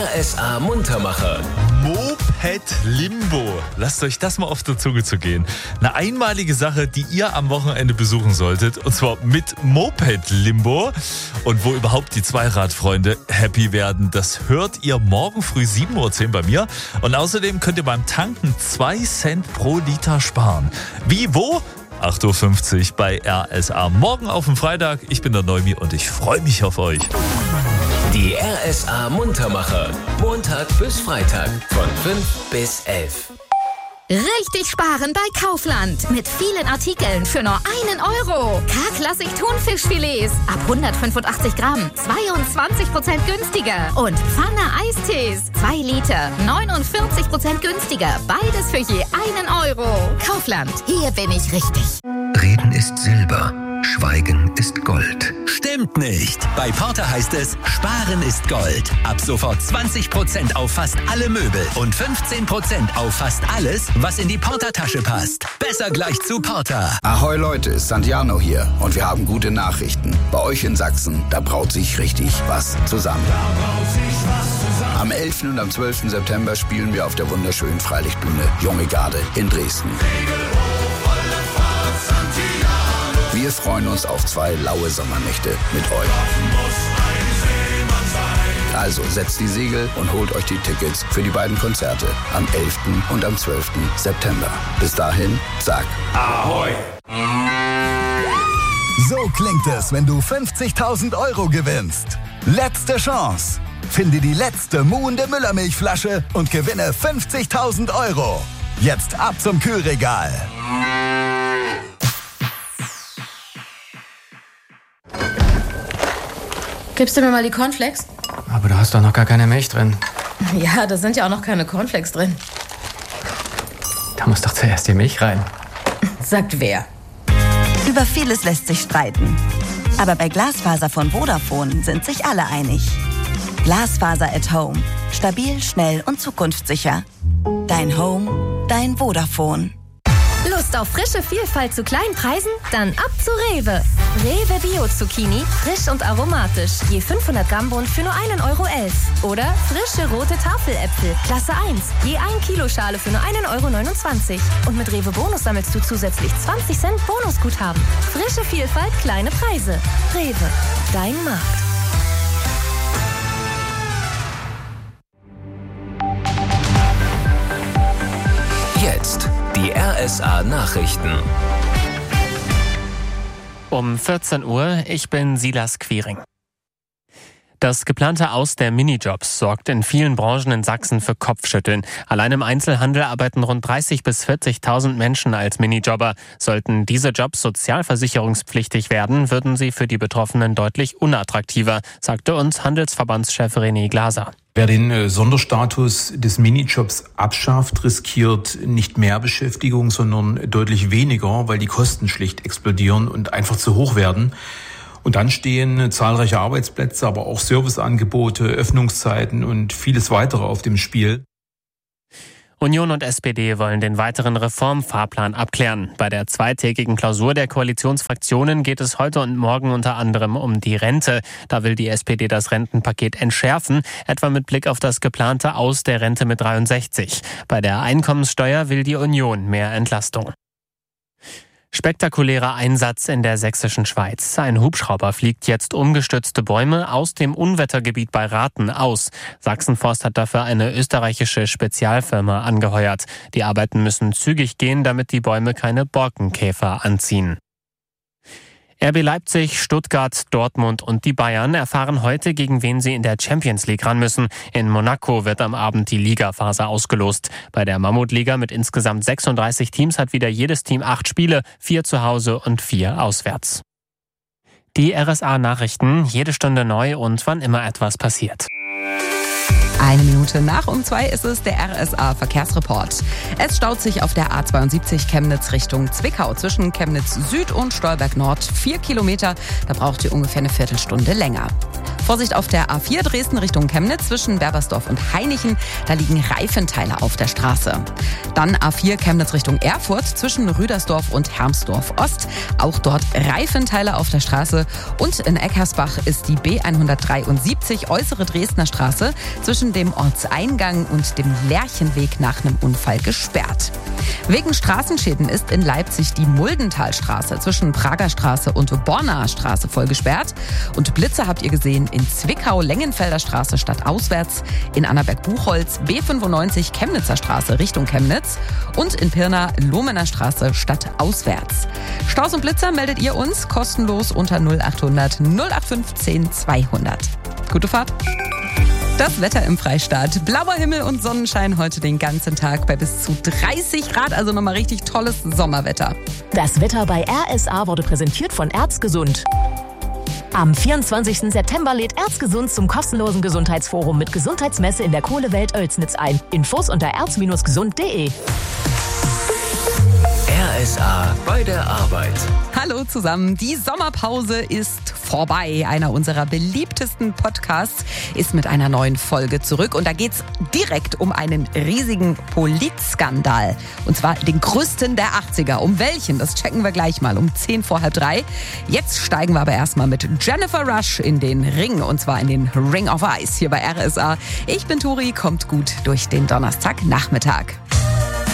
RSA Muntermacher. Moped Limbo. Lasst euch das mal auf der Zunge zu gehen. Eine einmalige Sache, die ihr am Wochenende besuchen solltet. Und zwar mit Moped Limbo. Und wo überhaupt die Zweiradfreunde happy werden, das hört ihr morgen früh 7.10 Uhr bei mir. Und außerdem könnt ihr beim Tanken 2 Cent pro Liter sparen. Wie, wo? 8.50 Uhr bei RSA. Morgen auf dem Freitag. Ich bin der Neumi und ich freue mich auf euch. Die RSA Muntermacher. Montag bis Freitag von 5 bis 11. Richtig sparen bei Kaufland. Mit vielen Artikeln für nur 1 Euro. K-Klassik Thunfischfilets ab 185 Gramm. 22% günstiger. Und Pfanne Eistees. 2 Liter. 49% günstiger. Beides für je 1 Euro. Kaufland. Hier bin ich richtig. Reden ist Silber. Schweigen ist Gold. Stimmt nicht. Bei Porter heißt es, Sparen ist Gold. Ab sofort 20% auf fast alle Möbel und 15% auf fast alles, was in die Porter-Tasche passt. Besser gleich zu Porter. Ahoi Leute, Santiano hier und wir haben gute Nachrichten. Bei euch in Sachsen, da braut sich richtig was zusammen. Am 11. und am 12. September spielen wir auf der wunderschönen Freilichtbühne Junge Garde in Dresden. Wir freuen uns auf 2 laue Sommernächte mit euch. Also setzt die Segel und holt euch die Tickets für die beiden Konzerte am 11. und am 12. September. Bis dahin, sag Ahoi! So klingt es, wenn du 50.000 Euro gewinnst. Letzte Chance. Finde die letzte muhende Müllermilchflasche und gewinne 50.000 Euro. Jetzt ab zum Kühlregal. Gibst du mir mal die Cornflakes? Aber da hast doch noch gar keine Milch drin. Ja, da sind ja auch noch keine Cornflakes drin. Da muss doch zuerst die Milch rein. Sagt wer? Über vieles lässt sich streiten. Aber bei Glasfaser von Vodafone sind sich alle einig. Glasfaser at Home. Stabil, schnell und zukunftssicher. Dein Home, dein Vodafone. Lust auf frische Vielfalt zu kleinen Preisen? Dann ab zu Rewe. Rewe Bio-Zucchini, frisch und aromatisch. Je 500 Gramm Bund für nur 1,11 Euro. Oder frische rote Tafeläpfel, Klasse 1. Je 1 Kilo Schale für nur 1,29 Euro. Und mit Rewe Bonus sammelst du zusätzlich 20 Cent Bonusguthaben. Frische Vielfalt, kleine Preise. Rewe, dein Markt. Jetzt die RSA Nachrichten. Um 14 Uhr, ich bin Silas Quiring. Das geplante Aus der Minijobs sorgt in vielen Branchen in Sachsen für Kopfschütteln. Allein im Einzelhandel arbeiten rund 30.000 bis 40.000 Menschen als Minijobber. Sollten diese Jobs sozialversicherungspflichtig werden, würden sie für die Betroffenen deutlich unattraktiver, sagte uns Handelsverbandschef René Glaser. Wer den Sonderstatus des Minijobs abschafft, riskiert nicht mehr Beschäftigung, sondern deutlich weniger, weil die Kosten schlicht explodieren und einfach zu hoch werden. Und dann stehen zahlreiche Arbeitsplätze, aber auch Serviceangebote, Öffnungszeiten und vieles weitere auf dem Spiel. Union und SPD wollen den weiteren Reformfahrplan abklären. Bei der zweitägigen Klausur der Koalitionsfraktionen geht es heute und morgen unter anderem um die Rente. Da will die SPD das Rentenpaket entschärfen, etwa mit Blick auf das geplante Aus der Rente mit 63. Bei der Einkommenssteuer will die Union mehr Entlastung. Spektakulärer Einsatz in der sächsischen Schweiz. Ein Hubschrauber fliegt jetzt umgestürzte Bäume aus dem Unwettergebiet bei Rathen aus. Sachsenforst hat dafür eine österreichische Spezialfirma angeheuert. Die Arbeiten müssen zügig gehen, damit die Bäume keine Borkenkäfer anziehen. RB Leipzig, Stuttgart, Dortmund und die Bayern erfahren heute, gegen wen sie in der Champions League ran müssen. In Monaco wird am Abend die Ligaphase ausgelost. Bei der Mammutliga mit insgesamt 36 Teams hat wieder jedes Team 8 Spiele, 4 zu Hause und 4 auswärts. Die RSA-Nachrichten, jede Stunde neu und wann immer etwas passiert. 1 Minute nach um 2 ist es der RSA-Verkehrsreport. Es staut sich auf der A72 Chemnitz Richtung Zwickau zwischen Chemnitz Süd und Stolberg Nord 4 Kilometer. Da braucht ihr ungefähr eine Viertelstunde länger. Vorsicht auf der A4 Dresden Richtung Chemnitz zwischen Berbersdorf und Hainichen. Da liegen Reifenteile auf der Straße. Dann A4 Chemnitz Richtung Erfurt zwischen Rüdersdorf und Hermsdorf Ost. Auch dort Reifenteile auf der Straße. Und in Eckersbach ist die B173 Äußere Dresdner Straße zwischen zwischen dem Ortseingang und dem Lerchenweg nach einem Unfall gesperrt. Wegen Straßenschäden ist in Leipzig die Muldenthalstraße zwischen Prager Straße und Bornaer Straße voll gesperrt. Und Blitze habt ihr gesehen in Zwickau, Lengenfelder Straße stadtauswärts, in Annaberg-Buchholz, B95 Chemnitzer Straße Richtung Chemnitz und in Pirna Lohmener Straße stadtauswärts. Staus und Blitzer meldet ihr uns kostenlos unter 0800 0815 200. Gute Fahrt! Das Wetter im Freistaat. Blauer Himmel und Sonnenschein heute den ganzen Tag bei bis zu 30 Grad, also nochmal richtig tolles Sommerwetter. Das Wetter bei RSA wurde präsentiert von Erzgesund. Am 24. September lädt Erzgesund zum kostenlosen Gesundheitsforum mit Gesundheitsmesse in der Kohlewelt Oelsnitz ein. Infos unter erz-gesund.de. RSA bei der Arbeit. Hallo zusammen, die Sommerpause ist vorbei. Einer unserer beliebtesten Podcasts ist mit einer neuen Folge zurück. Und da geht's direkt um einen riesigen Politskandal. Und zwar den größten der 80er. Um welchen? Das checken wir gleich mal um 2:10. Jetzt steigen wir aber erstmal mit Jennifer Rush in den Ring. Und zwar in den Ring of Ice hier bei RSA. Ich bin Turi, kommt gut durch den Donnerstagnachmittag.